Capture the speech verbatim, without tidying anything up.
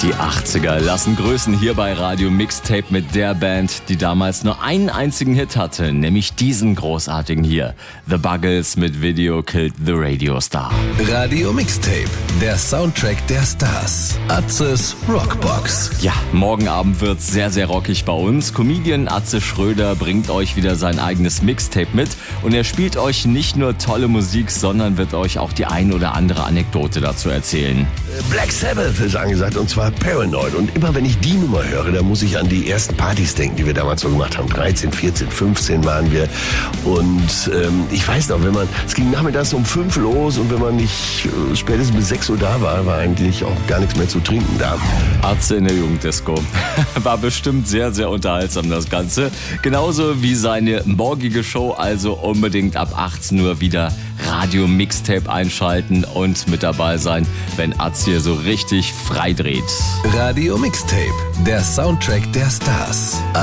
Die achtziger lassen grüßen hier bei Radio Mixtape mit der Band, die damals nur einen einzigen Hit hatte, nämlich diesen großartigen hier. The Buggles mit Video Killed the Radio Star. Radio Mixtape, der Soundtrack der Stars. Atzes Rockbox. Ja, morgen Abend wird's sehr, sehr rockig bei uns. Comedian Atze Schröder bringt euch wieder sein eigenes Mixtape mit und er spielt euch nicht nur tolle Musik, sondern wird euch auch die ein oder andere Anekdote dazu erzählen. Black Sabbath ist angesagt und zwar Paranoid. Und immer wenn ich die Nummer höre, da muss ich an die ersten Partys denken, die wir damals so gemacht haben. dreizehn, vierzehn, fünfzehn waren wir. Und ähm, ich weiß noch, wenn man, es ging nachmittags um fünf los und wenn man nicht äh, spätestens bis sechs Uhr da war, war eigentlich auch gar nichts mehr zu trinken da. Atze in der Jugenddisco. War bestimmt sehr, sehr unterhaltsam das Ganze. Genauso wie seine morgige Show, also unbedingt ab achtzehn Uhr wieder Radio Mixtape einschalten und mit dabei sein, wenn Atze hier so richtig frei dreht. Radio Mixtape, der Soundtrack der Stars.